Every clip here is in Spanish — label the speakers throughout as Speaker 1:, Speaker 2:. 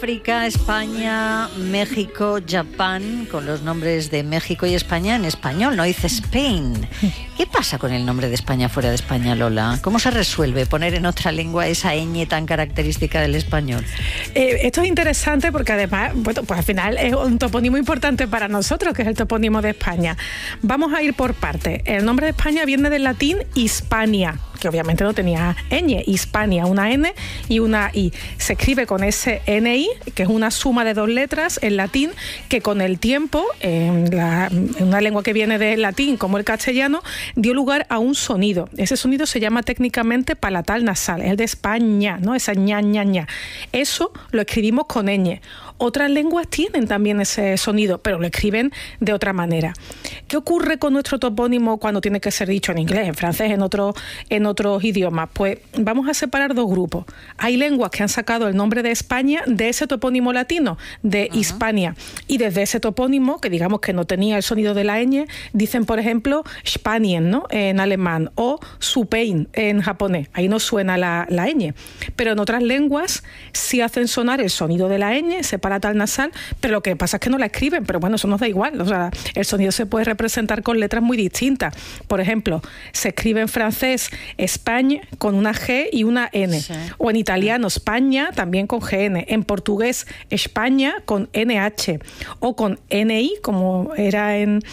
Speaker 1: África, España, México, Japón, con los nombres de México y España en español, no dice Spain. ¿Qué pasa con el nombre de España fuera de España, Lola? ¿Cómo se resuelve poner en otra lengua esa ñ tan característica del español?
Speaker 2: Esto es interesante porque además, bueno, pues al final es un topónimo importante para nosotros, que es el topónimo de España. Vamos a ir por partes. El nombre de España viene del latín Hispania, que obviamente no tenía ñ, Hispania, una N y una I. Se escribe con ese NI, que es una suma de dos letras en latín, que con el tiempo, en una lengua que viene del latín, como el castellano, dio lugar a un sonido. Ese sonido se llama técnicamente palatal nasal, es el de España, ¿no? Esa ña. Eso lo escribimos con ñ. Otras lenguas tienen también ese sonido, pero lo escriben de otra manera. ¿Qué ocurre con nuestro topónimo cuando tiene que ser dicho en inglés, en francés, en otros idiomas? Pues vamos a separar dos grupos. Hay lenguas que han sacado el nombre de España de ese topónimo latino, de Hispania, y desde ese topónimo, que digamos que no tenía el sonido de la ñ, dicen, por ejemplo, Spanien, ¿no?, en alemán, o Supein en japonés. Ahí no suena la ñ. Pero en otras lenguas sí hacen sonar el sonido de la ñ, ese palatal nasal, pero lo que pasa es que no la escriben, pero bueno, eso nos da igual. O sea, el sonido se puede representar con letras muy distintas. Por ejemplo, se escribe en francés España con una G y una N. Sí. O en italiano España también con GN. En portugués España con NH. O con NI, como era en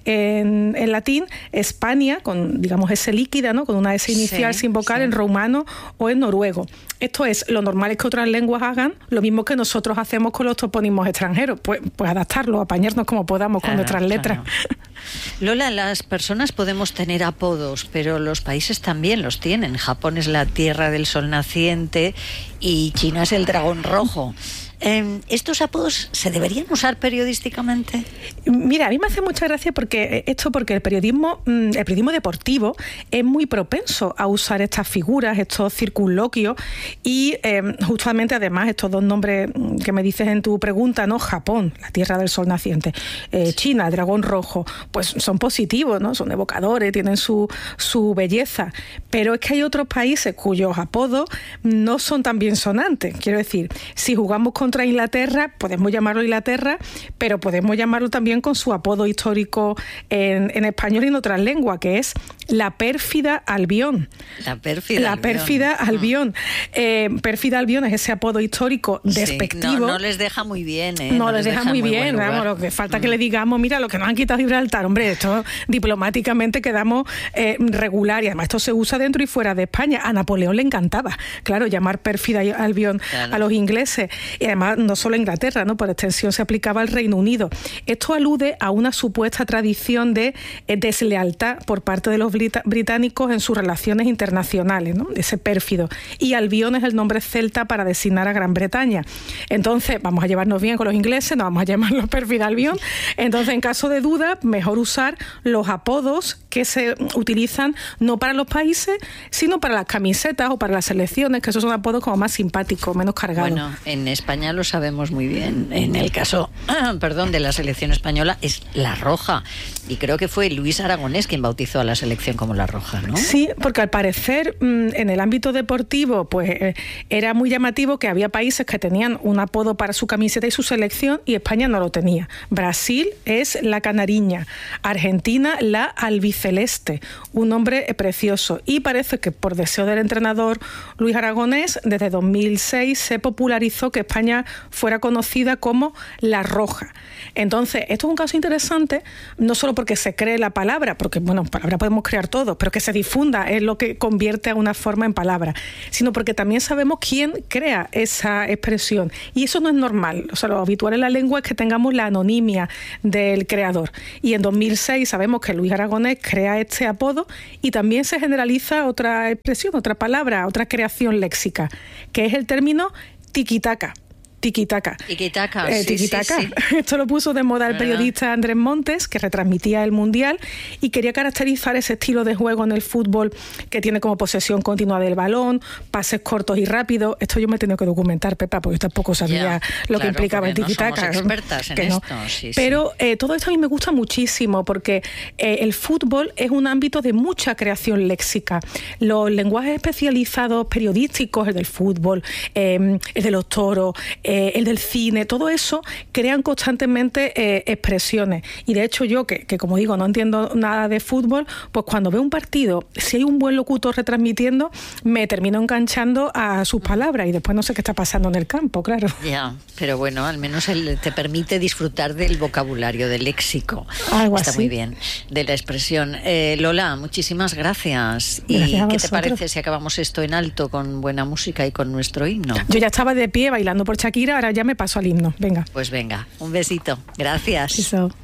Speaker 2: latín, España con, digamos, S líquida, ¿no?, con una S inicial sin vocal, en rumano o en noruego. Esto es, lo normal es que otras lenguas hagan lo mismo que nosotros hacemos con los topónimos extranjeros, pues adaptarlo, apañarnos como podamos con nuestras letras.
Speaker 1: Lola, las personas podemos tener apodos, pero los países también los tienen. Japón es la tierra del sol naciente y China es el dragón rojo. ¿Estos apodos se deberían usar periodísticamente?
Speaker 2: Mira, a mí me hace mucha gracia porque el periodismo deportivo es muy propenso a usar estas figuras, estos circunloquios, y justamente además estos dos nombres que me dices en tu pregunta, ¿no? Japón, la tierra del sol naciente, China, el dragón rojo, pues son positivos, ¿no? Son evocadores, tienen su belleza, pero es que hay otros países cuyos apodos no son tan bien sonantes. Quiero decir, si jugamos contra Inglaterra, podemos llamarlo Inglaterra, pero podemos llamarlo también con su apodo histórico en español y en otras lenguas, que es la pérfida Albión.
Speaker 1: La pérfida
Speaker 2: Albión. Pérfida Albión es ese apodo histórico despectivo.
Speaker 1: No les deja muy bien,
Speaker 2: No les deja muy bien. Vamos, lo que falta que le digamos, mira, lo que nos han quitado Gibraltar, hombre, esto diplomáticamente quedamos regular, y además esto se usa dentro y fuera de España. A Napoleón le encantaba, claro, llamar pérfida Albión a los ingleses, y además no solo a Inglaterra, ¿no?, por extensión se aplicaba al Reino Unido. Esto alude a una supuesta tradición de deslealtad por parte de los británicos en sus relaciones internacionales, ¿no?, ese pérfido. Y Albión es el nombre celta para designar a Gran Bretaña. Entonces, vamos a llevarnos bien con los ingleses, no vamos a llamarlos pérfida Albión. Entonces, en caso de duda, mejor usar los apodos que se utilizan no para los países, sino para las camisetas o para las selecciones, que esos son apodos como más simpáticos, menos cargados.
Speaker 1: Bueno, en España lo sabemos muy bien. En el caso, de la selección española es La Roja. Y creo que fue Luis Aragonés quien bautizó a la selección como La Roja, ¿no?
Speaker 2: Sí, porque al parecer en el ámbito deportivo pues era muy llamativo que había países que tenían un apodo para su camiseta y su selección, y España no lo tenía. Brasil es la Canariña, Argentina la Albiceleste, un nombre precioso. Y parece que por deseo del entrenador Luis Aragonés, desde 2006 se popularizó que España fuera conocida como La Roja. Entonces, esto es un caso interesante, no solo porque se cree la palabra, porque, bueno, palabra podemos crear todos, pero que se difunda es lo que convierte a una forma en palabra, sino porque también sabemos quién crea esa expresión. Y eso no es normal. O sea, lo habitual en la lengua es que tengamos la anonimia del creador. Y en 2006 sabemos que Luis Aragonés crea este apodo, y también se generaliza otra expresión, otra palabra, otra creación léxica, que es el término tiquitaca. Tiquitaca.
Speaker 1: Tiquitaca.
Speaker 2: Esto lo puso de moda el periodista Andrés Montes, que retransmitía el Mundial y quería caracterizar ese estilo de juego en el fútbol que tiene como posesión continua del balón, pases cortos y rápidos. Esto yo me he tenido que documentar, Pepa, porque yo tampoco sabía lo que implicaba el tiquitaca.
Speaker 1: No somos expertas en esto.
Speaker 2: Pero todo esto a mí me gusta muchísimo porque el fútbol es un ámbito de mucha creación léxica. Los lenguajes especializados periodísticos, el del fútbol, el de los toros, el del cine, todo eso crean constantemente expresiones. Y de hecho yo, que como digo, no entiendo nada de fútbol, pues cuando veo un partido, si hay un buen locutor retransmitiendo, me termino enganchando a sus palabras y después no sé qué está pasando en el campo, claro.
Speaker 1: Ya, pero bueno, al menos te permite disfrutar del vocabulario, del léxico.
Speaker 2: Algo
Speaker 1: está
Speaker 2: así.
Speaker 1: Muy bien, de la expresión. Lola, muchísimas gracias.
Speaker 2: Gracias a
Speaker 1: ¿Y qué te
Speaker 2: vosotros.
Speaker 1: parece si acabamos esto en alto con buena música y con nuestro himno?
Speaker 2: Yo ya estaba de pie bailando por Shakira, ahora ya me paso al himno. Venga.
Speaker 1: Pues venga, un besito. Gracias.
Speaker 2: Eso.